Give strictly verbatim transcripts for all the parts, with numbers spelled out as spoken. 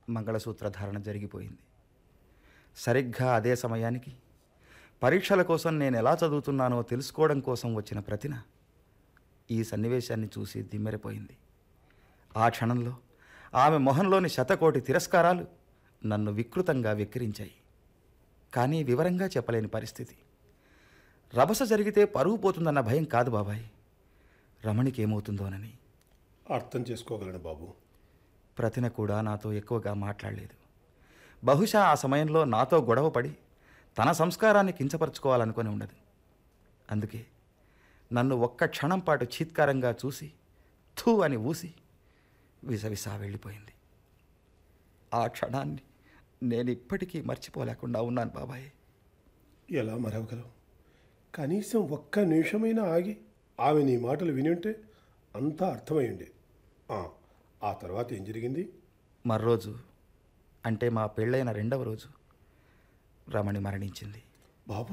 మంగళసూత్రధారణ జరిగిపోయింది. సరిగ్గా అదే సమయానికి పరీక్షల కోసం నేను ఎలా చదువుతున్నానో తెలుసుకోవడం కోసం వచ్చిన ప్రతిన ఈ సన్నివేశాన్ని చూసి దిమ్మెరిపోయింది. ఆ క్షణంలో ఆమె మొహంలోని శతకోటి తిరస్కారాలు నన్ను వికృతంగా వెక్కిరించాయి. కానీ వివరంగా చెప్పలేని పరిస్థితి. రభస జరిగితే పరువు పోతుందన్న భయం కాదు బాబాయ్, రమణికి ఏమవుతుందోనని. అర్థం చేసుకోగలను బాబు. ప్రతిన కూడా నాతో ఎక్కువగా మాట్లాడలేదు. బహుశా ఆ సమయంలో నాతో గొడవపడి తన సంస్కారాన్ని కించపరచుకోవాలనుకొని ఉండదు. అందుకే నన్ను ఒక్క క్షణం పాటు చీత్కారంగా చూసి థూ అని ఊసి విసవిసా వెళ్ళిపోయింది. ఆ క్షణాన్ని నేను ఇప్పటికీ మర్చిపోలేకుండా ఉన్నాను బాబాయ్. ఎలా మరవగలవు? కనీసం ఒక్క నిమిషమైనా ఆగి ఆమె నీ మాటలు విని అంతా అర్థమైంది. ఆ తర్వాత ఏం జరిగింది? మర్రోజు, అంటే మా పెళ్ళైన రెండవ రోజు, రమణి మరణించింది. బాబు,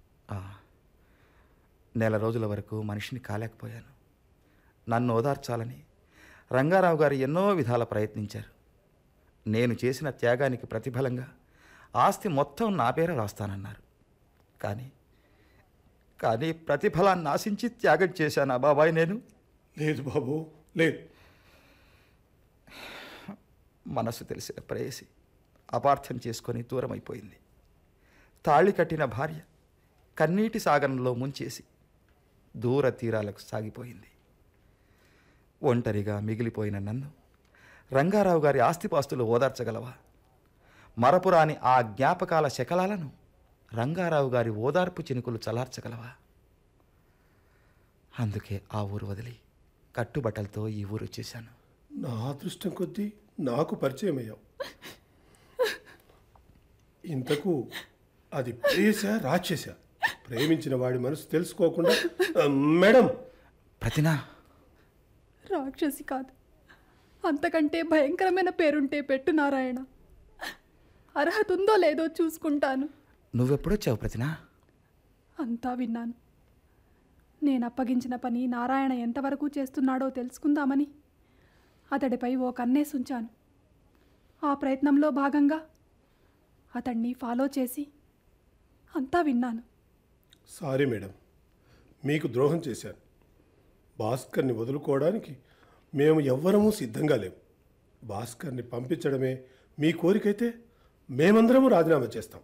నెల రోజుల వరకు మనిషిని కాలేకపోయాను. నన్ను ఓదార్చాలని రంగారావు గారు ఎన్నో విధాల ప్రయత్నించారు. నేను చేసిన త్యాగానికి ప్రతిఫలంగా ఆస్తి మొత్తం నా పేర రాస్తానన్నారు. కానీ కానీ ప్రతిఫలాన్ని ఆశించి త్యాగం చేశానా బాబాయ్ నేను? లేదు బాబు, లేదు. మనసు తెలిసిన ప్రేయసి అపార్థం చేసుకొని దూరం అయిపోయింది. తాళి కట్టిన భార్య కన్నీటి సాగరంలో ముంచేసి దూర తీరాలకు సాగిపోయింది. ఒంటరిగా మిగిలిపోయిన నన్ను రంగారావు గారి ఆస్తిపాస్తులు ఓదార్చగలవా? మరపురాని ఆ జ్ఞాపకాల శకలాలను రంగారావు గారి ఓదార్పు చినుకులు చలార్చగలవా? అందుకే ఆ ఊరు వదిలి కట్టుబట్టలతో ఈ ఊరు వచ్చేశాను. నా అదృష్టం కొద్దీ నాకు పరిచయం అయ్యావు. ఇంతకు అది ప్రేయస రాక్షస? ప్రేమించిన వాడి మనసు తెలుసుకోకుండా మేడం. ప్రతినా రాక్షసి కాదు, అంతకంటే భయంకరమైన పేరుంటే పెట్టు నారాయణ. అర్హత ఉందో లేదో చూసుకుంటాను. నువ్వెప్పుడొచ్చావు ప్రతినా? అంతా విన్నాను. నేను అప్పగించిన పని నారాయణ ఎంతవరకు చేస్తున్నాడో తెలుసుకుందామని అతడిపై ఓ కన్నేసుంచాను. ఆ ప్రయత్నంలో భాగంగా అతన్ని ఫాలో చేసి అంతా విన్నాను. సారీ మేడం, మీకు ద్రోహం చేశాను. భాస్కర్ని వదులుకోవడానికి మేము ఎవ్వరమూ సిద్ధంగా లేము. భాస్కర్ని పంపించడమే మీ కోరికైతే మేమందరము రాజీనామా చేస్తాం.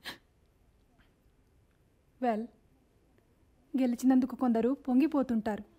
వెల్, గెలిచినందుకు కొందరు పొంగిపోతుంటారు.